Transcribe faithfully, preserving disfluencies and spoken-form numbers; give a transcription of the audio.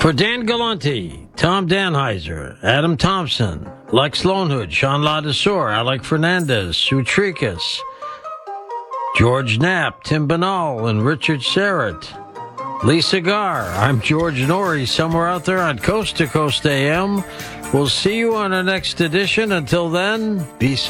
For Dan Galante, Tom Danheiser, Adam Thompson, Lex Lonehood, Sean Ladesseur, Alec Fernandez, Sue Tricas, George Knapp, Tim Banal, and Richard Serrett. Lisa Gar, I'm George Norrie, somewhere out there on Coast to Coast A M. We'll see you on our next edition. Until then, be safe.